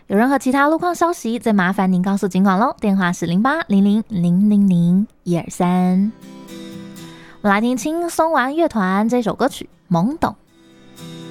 有任何其他路况消息，再麻烦您告诉警管咯，电话是0800000123。我们来听轻松玩乐团这首歌曲《懵懂》。